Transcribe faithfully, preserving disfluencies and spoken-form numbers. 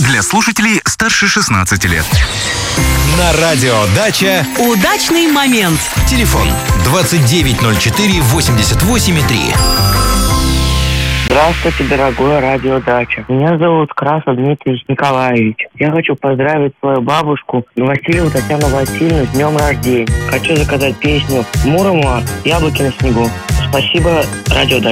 Для слушателей старше шестнадцати лет. На радио «Дача» удачный момент. Телефон двадцать девять ноль четыре восемьдесят восемь три. Здравствуйте, дорогое радио «Дача». Меня зовут Красов Дмитрий Николаевич. Я хочу поздравить свою бабушку Васильеву Татьяну Васильевну с днем рождения. Хочу заказать песню Мурома «Яблоки на снегу». Спасибо, радио «Дача».